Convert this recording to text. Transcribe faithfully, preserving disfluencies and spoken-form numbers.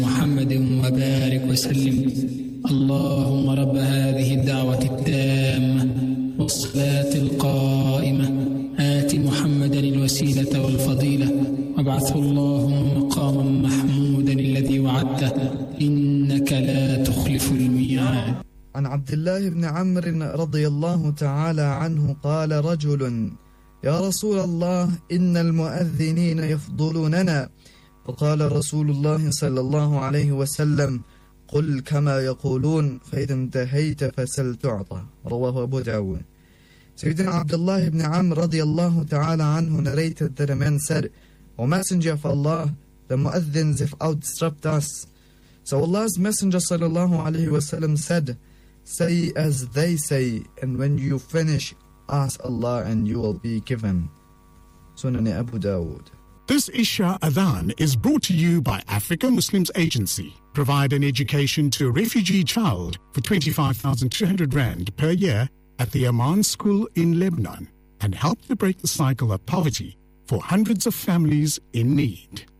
محمد وبارك وسلم. اللهم رب هذه الدعوة التامة والصلاة القائمة آت محمدا الوسيلة والفضيلة وابعثه اللهم مقاما محمودا الذي وعدته إنك لا تخلف الميعاد. عن عبد الله بن عمرو رضي الله تعالى عنه قال رجل: يا رسول الله إن المؤذنين يفضلوننا. فقال رسول الله صلى الله عليه وسلم: قل كما يقولون فإذا انتهيت فسل تعطى. رواه أبو داود. Sayyidina Abdullah ibn Amr radiallahu ta'ala anhu narrated that a man said, O Messenger of Allah, the mu'adhins have outstripped us. So Allah's Messenger sallallahu alayhi wa sallam said, say as they say, and when you finish, ask Allah and you will be given. Sunan Abu Dawud. This Isha Adhan is brought to you by Africa Muslims Agency. Provide an education to a refugee child for twenty-five thousand two hundred rand per year at the Aman School in Lebanon and help to break the cycle of poverty for hundreds of families in need.